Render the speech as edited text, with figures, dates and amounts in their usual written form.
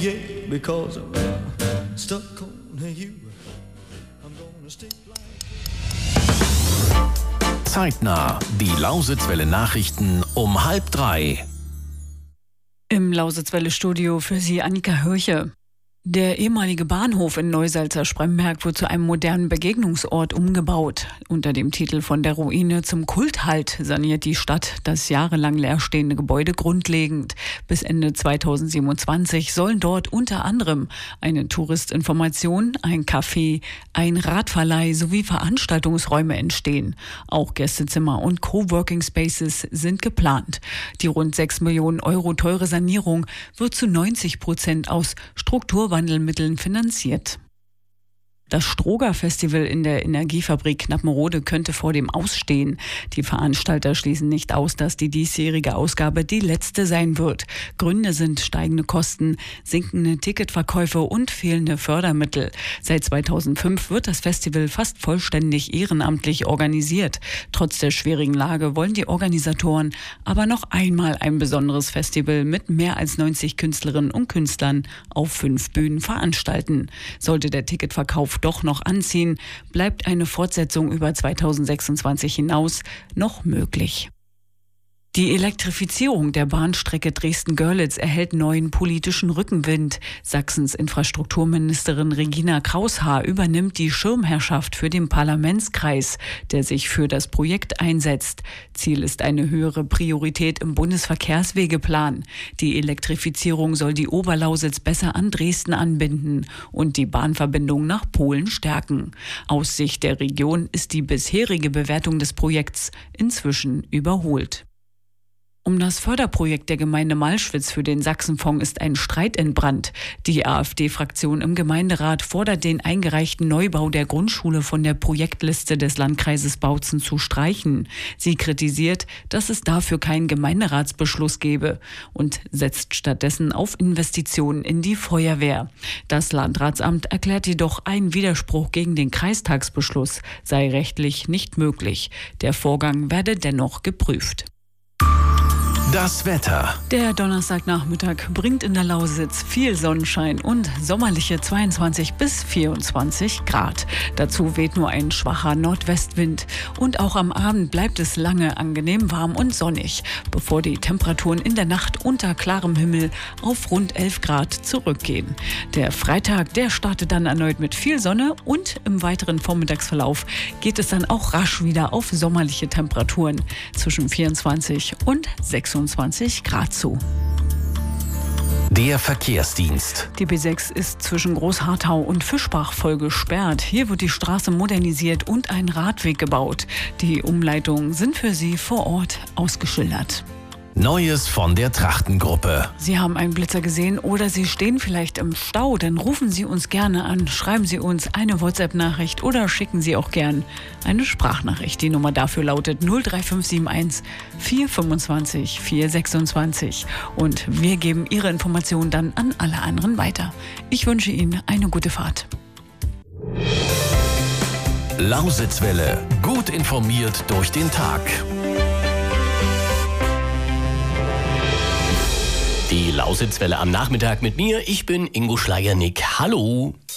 yeah, because I'm stuck on you. I'm gonna stick like... Zeitnah, die Lausitzwelle Nachrichten um 2:30. Im Lausitzwelle-Studio für Sie Annika Hörche. Der ehemalige Bahnhof in Neusalza-Spremberg wird zu einem modernen Begegnungsort umgebaut. Unter dem Titel Von der Ruine zum Kulthalt saniert die Stadt das jahrelang leerstehende Gebäude grundlegend. Bis Ende 2027 sollen dort unter anderem eine Touristinformation, ein Café, ein Radverleih sowie Veranstaltungsräume entstehen. Auch Gästezimmer und Coworking Spaces sind geplant. Die rund 6 Millionen Euro teure Sanierung wird zu 90% aus Strukturwandelmitteln finanziert. Das Stroger-Festival in der Energiefabrik Knappenrode könnte vor dem Ausstehen. Die Veranstalter schließen nicht aus, dass die diesjährige Ausgabe die letzte sein wird. Gründe sind steigende Kosten, sinkende Ticketverkäufe und fehlende Fördermittel. Seit 2005 wird das Festival fast vollständig ehrenamtlich organisiert. Trotz der schwierigen Lage wollen die Organisatoren aber noch einmal ein besonderes Festival mit mehr als 90 Künstlerinnen und Künstlern auf 5 Bühnen veranstalten. Sollte der Ticketverkauf doch noch anziehen, bleibt eine Fortsetzung über 2026 hinaus noch möglich. Die Elektrifizierung der Bahnstrecke Dresden-Görlitz erhält neuen politischen Rückenwind. Sachsens Infrastrukturministerin Regina Kraushaar übernimmt die Schirmherrschaft für den Parlamentskreis, der sich für das Projekt einsetzt. Ziel ist eine höhere Priorität im Bundesverkehrswegeplan. Die Elektrifizierung soll die Oberlausitz besser an Dresden anbinden und die Bahnverbindung nach Polen stärken. Aus Sicht der Region ist die bisherige Bewertung des Projekts inzwischen überholt. Um das Förderprojekt der Gemeinde Malschwitz für den Sachsenfonds ist ein Streit entbrannt. Die AfD-Fraktion im Gemeinderat fordert den eingereichten Neubau der Grundschule von der Projektliste des Landkreises Bautzen zu streichen. Sie kritisiert, dass es dafür keinen Gemeinderatsbeschluss gebe und setzt stattdessen auf Investitionen in die Feuerwehr. Das Landratsamt erklärt jedoch, ein Widerspruch gegen den Kreistagsbeschluss sei rechtlich nicht möglich. Der Vorgang werde dennoch geprüft. Das Wetter. Der Donnerstagnachmittag bringt in der Lausitz viel Sonnenschein und sommerliche 22 bis 24 Grad. Dazu weht nur ein schwacher Nordwestwind. Und auch am Abend bleibt es lange angenehm warm und sonnig, bevor die Temperaturen in der Nacht unter klarem Himmel auf rund 11 Grad zurückgehen. Der Freitag, der startet dann erneut mit viel Sonne und im weiteren Vormittagsverlauf geht es dann auch rasch wieder auf sommerliche Temperaturen zwischen 24 und 26 Grad zu. Der Verkehrsdienst. Die B6 ist zwischen Großharthau und Fischbach voll gesperrt. Hier wird die Straße modernisiert und ein Radweg gebaut. Die Umleitungen sind für Sie vor Ort ausgeschildert. Neues von der Trachtengruppe. Sie haben einen Blitzer gesehen oder Sie stehen vielleicht im Stau, dann rufen Sie uns gerne an, schreiben Sie uns eine WhatsApp-Nachricht oder schicken Sie auch gern eine Sprachnachricht. Die Nummer dafür lautet 03571 425 426 und wir geben Ihre Informationen dann an alle anderen weiter. Ich wünsche Ihnen eine gute Fahrt. Lausitzwelle. Gut informiert durch den Tag. Die Lausitzwelle am Nachmittag mit mir. Ich bin Ingo Schleiernick. Hallo.